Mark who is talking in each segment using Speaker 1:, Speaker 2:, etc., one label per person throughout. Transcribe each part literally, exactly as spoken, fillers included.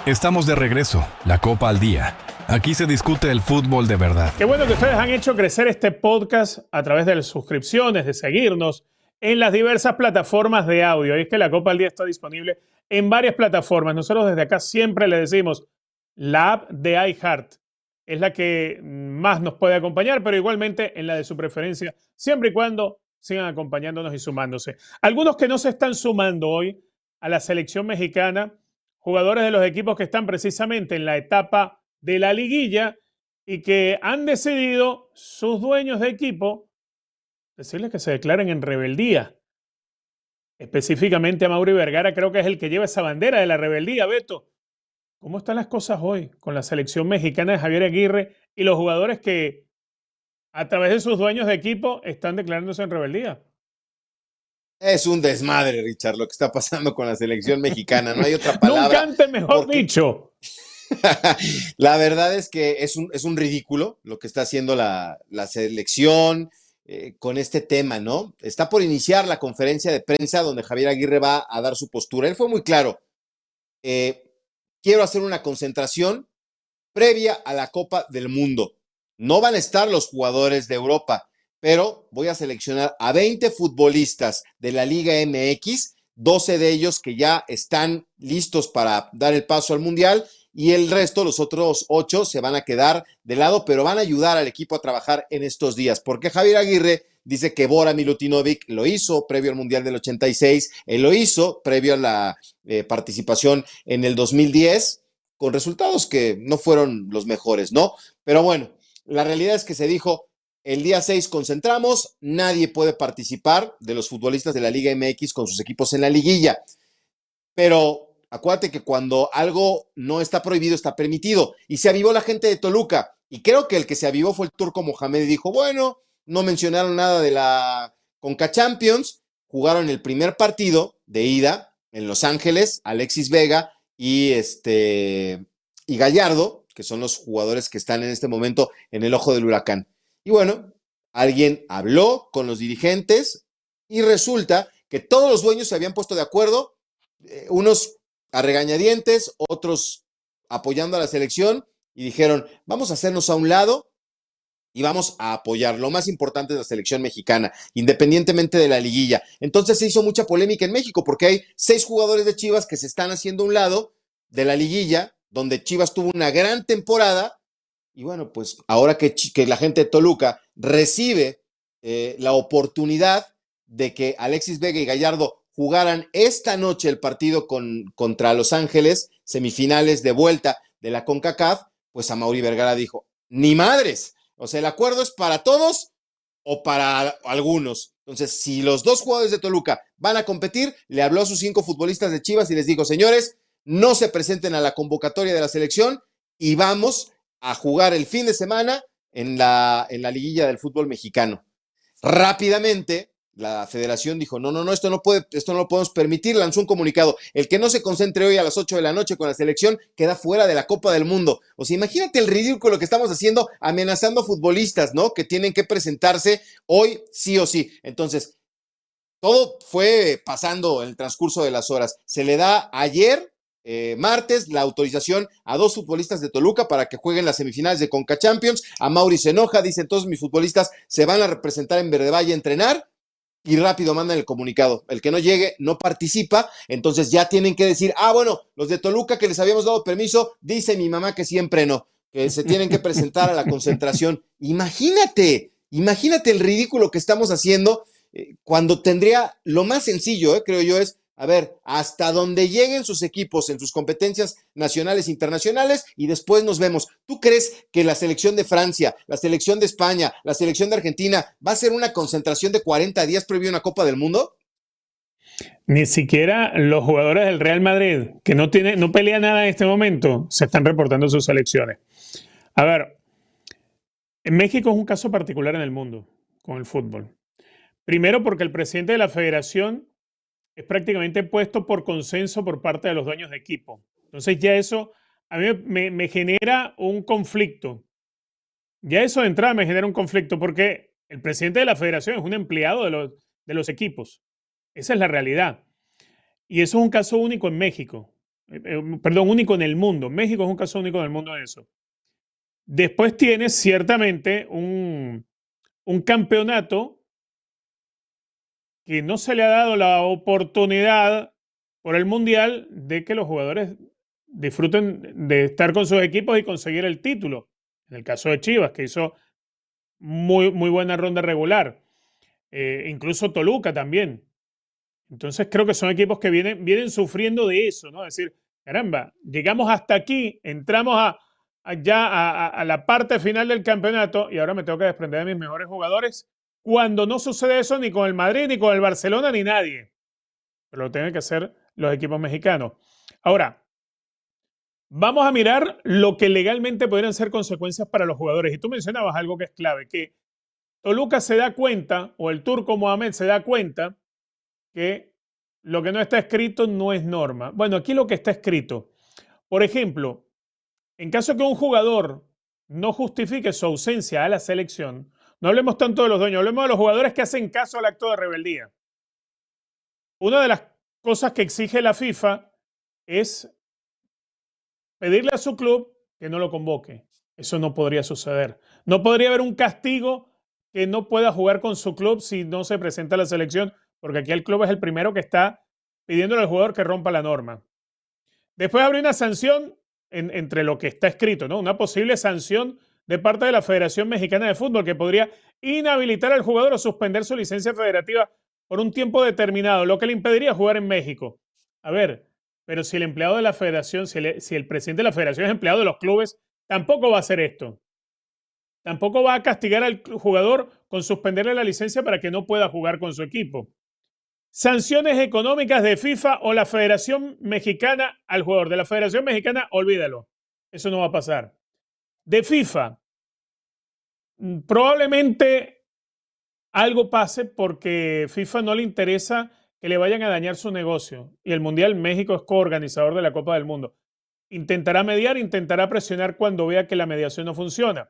Speaker 1: Estamos de regreso, la Copa al Día. Aquí se discute el fútbol de verdad.
Speaker 2: Qué bueno que ustedes han hecho crecer este podcast a través de las suscripciones, de seguirnos en las diversas plataformas de audio. Y es que la Copa al Día está disponible en varias plataformas. Nosotros desde acá siempre le decimos, la app de iHeart es la que más nos puede acompañar, pero igualmente en la de su preferencia, siempre y cuando sigan acompañándonos y sumándose. Algunos que no se están sumando hoy a la selección mexicana, jugadores de los equipos que están precisamente en la etapa de la liguilla y que han decidido sus dueños de equipo decirles que se declaren en rebeldía. Específicamente a Mauri Vergara, creo que es el que lleva esa bandera de la rebeldía. Beto, ¿cómo están las cosas hoy con la selección mexicana de Javier Aguirre y los jugadores que a través de sus dueños de equipo están declarándose en rebeldía?
Speaker 3: Es un desmadre, Richard, lo que está pasando con la selección mexicana. No hay otra palabra.
Speaker 2: Nunca antes mejor porque... dicho.
Speaker 3: La verdad es que es un, es un ridículo lo que está haciendo la, la selección eh, con este tema, ¿no? Está por iniciar la conferencia de prensa donde Javier Aguirre va a dar su postura. Él fue muy claro. Eh, quiero hacer una concentración previa a la Copa del Mundo. No van a estar los jugadores de Europa, pero voy a seleccionar a veinte futbolistas de la Liga M X, doce de ellos que ya están listos para dar el paso al Mundial, y el resto, los otros ocho, se van a quedar de lado, pero van a ayudar al equipo a trabajar en estos días, porque Javier Aguirre dice que Bora Milutinovic lo hizo previo al Mundial del ochenta y seis, él lo hizo previo a la eh, participación en el dos mil diez, con resultados que no fueron los mejores, ¿no? Pero bueno, la realidad es que se dijo, el día seis concentramos, nadie puede participar de los futbolistas de la Liga M X con sus equipos en la liguilla. Pero acuérdate que cuando algo no está prohibido, está permitido. Y se avivó la gente de Toluca. Y creo que el que se avivó fue el Turco Mohamed y dijo, bueno, no mencionaron nada de la Conca Champions. Jugaron el primer partido de ida en Los Ángeles, Alexis Vega y, este, y Gallardo, que son los jugadores que están en este momento en el ojo del huracán. Y bueno, alguien habló con los dirigentes y resulta que todos los dueños se habían puesto de acuerdo, eh, unos a regañadientes, otros apoyando a la selección, y dijeron, vamos a hacernos a un lado y vamos a apoyar. Lo más importante es la selección mexicana, independientemente de la liguilla. Entonces se hizo mucha polémica en México, porque hay seis jugadores de Chivas que se están haciendo a un lado de la liguilla, donde Chivas tuvo una gran temporada. Y bueno, pues ahora que, que la gente de Toluca recibe eh, la oportunidad de que Alexis Vega y Gallardo jugaran esta noche el partido con, contra Los Ángeles, semifinales de vuelta de la CONCACAF, pues Amaury Vergara dijo, ni madres, o sea, el acuerdo es para todos o para algunos. Entonces, si los dos jugadores de Toluca van a competir, le habló a sus cinco futbolistas de Chivas y les dijo, señores, no se presenten a la convocatoria de la selección y vamos a jugar el fin de semana en la, en la liguilla del fútbol mexicano. Rápidamente, la federación dijo, no, no, no, esto no puede, esto no lo podemos permitir, lanzó un comunicado, el que no se concentre hoy a las ocho de la noche con la selección queda fuera de la Copa del Mundo. O sea, imagínate el ridículo que estamos haciendo amenazando a futbolistas, ¿no? Que tienen que presentarse hoy sí o sí. Entonces, todo fue pasando en el transcurso de las horas. Se le da ayer, Eh, martes, la autorización a dos futbolistas de Toluca para que jueguen las semifinales de Conca Champions. Amaury se enoja, dice, todos mis futbolistas se van a representar en Verde Valle a entrenar, y rápido mandan el comunicado. El que no llegue no participa, entonces ya tienen que decir, ah, bueno, los de Toluca que les habíamos dado permiso, dice mi mamá que siempre no, que se tienen que presentar a la concentración. Imagínate, imagínate el ridículo que estamos haciendo eh, cuando tendría, lo más sencillo, eh, creo yo, es a ver, hasta donde lleguen sus equipos en sus competencias nacionales e internacionales y después nos vemos. ¿Tú crees que la selección de Francia, la selección de España, la selección de Argentina va a ser una concentración de cuarenta días previo a una Copa del Mundo?
Speaker 2: Ni siquiera los jugadores del Real Madrid, que no, tiene, no pelea nada en este momento, se están reportando sus selecciones. A ver, en México es un caso particular en el mundo con el fútbol. Primero porque el presidente de la federación es prácticamente puesto por consenso por parte de los dueños de equipo. Entonces ya eso a mí me, me genera un conflicto. Ya eso de entrada me genera un conflicto porque el presidente de la federación es un empleado de los, de los equipos. Esa es la realidad. Y eso es un caso único en México. eh, eh, perdón, único en el mundo. México es un caso único en el mundo en eso. Después tienes ciertamente un, un campeonato que no se le ha dado la oportunidad por el Mundial de que los jugadores disfruten de estar con sus equipos y conseguir el título. En el caso de Chivas, que hizo muy, muy buena ronda regular. Eh, incluso Toluca también. Entonces creo que son equipos que vienen, vienen sufriendo de eso, ¿no? Es decir, caramba, llegamos hasta aquí, entramos a, a ya a, a la parte final del campeonato y ahora me tengo que desprender de mis mejores jugadores cuando no sucede eso ni con el Madrid, ni con el Barcelona, ni nadie. Pero lo tienen que hacer los equipos mexicanos. Ahora, vamos a mirar lo que legalmente podrían ser consecuencias para los jugadores. Y tú mencionabas algo que es clave, que Toluca se da cuenta, o el turco Mohamed se da cuenta, que lo que no está escrito no es norma. Bueno, aquí lo que está escrito. Por ejemplo, en caso que un jugador no justifique su ausencia a la selección, no hablemos tanto de los dueños, hablemos de los jugadores que hacen caso al acto de rebeldía. Una de las cosas que exige la FIFA es pedirle a su club que no lo convoque. Eso no podría suceder. No podría haber un castigo que no pueda jugar con su club si no se presenta a la selección, porque aquí el club es el primero que está pidiéndole al jugador que rompa la norma. Después habría una sanción en, entre lo que está escrito, ¿no? Una posible sanción de parte de la Federación Mexicana de Fútbol que podría inhabilitar al jugador o suspender su licencia federativa por un tiempo determinado, lo que le impediría jugar en México. A ver, pero si el empleado de la federación, si el, si el presidente de la federación es empleado de los clubes, tampoco va a hacer esto. Tampoco va a castigar al jugador con suspenderle la licencia para que no pueda jugar con su equipo. Sanciones económicas de FIFA o la Federación Mexicana al jugador. De la Federación Mexicana, olvídalo. Eso no va a pasar. De FIFA, probablemente algo pase porque FIFA no le interesa que le vayan a dañar su negocio. Y el Mundial, México es coorganizador de la Copa del Mundo. Intentará mediar, intentará presionar cuando vea que la mediación no funciona.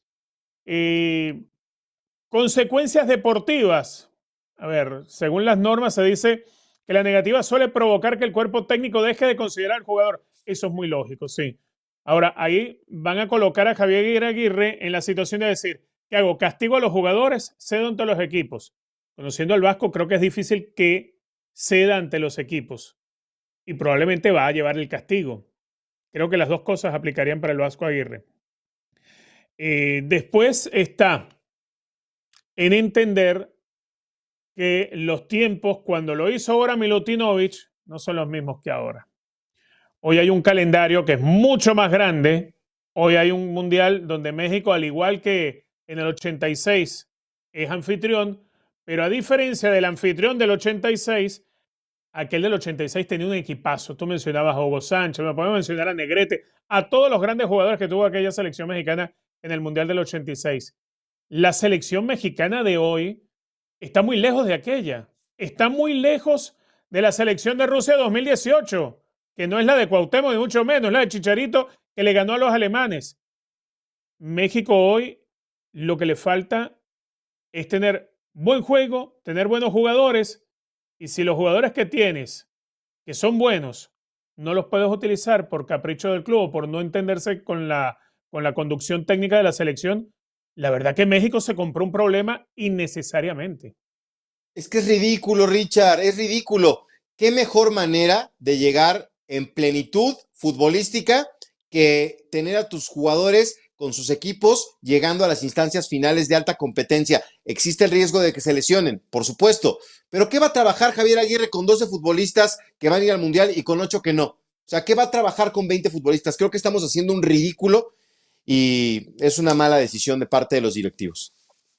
Speaker 2: Eh, consecuencias deportivas. A ver, según las normas se dice que la negativa suele provocar que el cuerpo técnico deje de considerar al jugador. Eso es muy lógico, sí. Ahora, ahí van a colocar a Javier Aguirre en la situación de decir, ¿qué hago? ¿Castigo a los jugadores? ¿Cedo ante los equipos? Conociendo al Vasco, creo que es difícil que ceda ante los equipos. Y probablemente va a llevar el castigo. Creo que las dos cosas aplicarían para el Vasco Aguirre. Eh, después está en entender que los tiempos, cuando lo hizo ahora Milutinovic, no son los mismos que ahora. Hoy hay un calendario que es mucho más grande. Hoy hay un mundial donde México, al igual que en el ochenta y seis, es anfitrión, pero a diferencia del anfitrión del ochenta y seis, aquel del ochenta y seis tenía un equipazo. Tú mencionabas a Hugo Sánchez, me podemos mencionar a Negrete, a todos los grandes jugadores que tuvo aquella selección mexicana en el mundial del ochenta y seis. La selección mexicana de hoy está muy lejos de aquella. Está muy lejos de la selección de Rusia dos mil dieciocho, que no es la de Cuauhtémoc, ni mucho menos, es la de Chicharito, que le ganó a los alemanes. México hoy lo que le falta es tener buen juego, tener buenos jugadores, y si los jugadores que tienes, que son buenos, no los puedes utilizar por capricho del club o por no entenderse con la, con la conducción técnica de la selección, la verdad que México se compró un problema innecesariamente.
Speaker 3: Es que es ridículo, Richard, es ridículo. ¿Qué mejor manera de llegar en plenitud futbolística que tener a tus jugadores con sus equipos llegando a las instancias finales de alta competencia? Existe el riesgo de que se lesionen, por supuesto. Pero ¿qué va a trabajar Javier Aguirre con doce futbolistas que van a ir al Mundial y con ocho que no? O sea, ¿qué va a trabajar con veinte futbolistas? Creo que estamos haciendo un ridículo y es una mala decisión de parte de los directivos.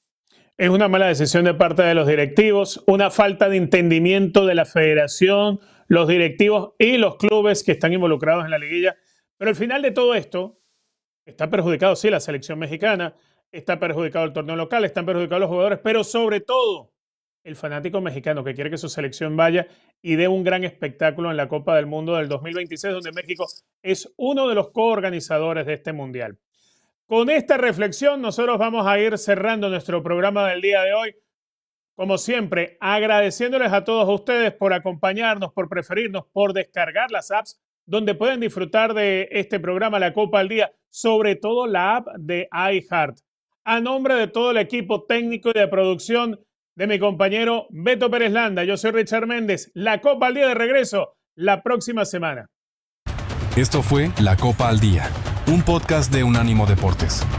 Speaker 2: Es una mala decisión de parte de los directivos, una falta de entendimiento de la federación, los directivos y los clubes que están involucrados en la liguilla. Pero al final de todo esto, está perjudicado, sí, la selección mexicana, está perjudicado el torneo local, están perjudicados los jugadores, pero sobre todo el fanático mexicano que quiere que su selección vaya y dé un gran espectáculo en la Copa del Mundo del dos mil veintiséis, donde México es uno de los coorganizadores de este mundial. Con esta reflexión, nosotros vamos a ir cerrando nuestro programa del día de hoy. Como siempre, agradeciéndoles a todos ustedes por acompañarnos, por preferirnos, por descargar las apps donde pueden disfrutar de este programa La Copa al Día, sobre todo la app de iHeart. A nombre de todo el equipo técnico y de producción de mi compañero Beto Pérez Landa, yo soy Richard Méndez. La Copa al Día de regreso la próxima semana.
Speaker 1: Esto fue La Copa al Día, un podcast de Unánimo Deportes.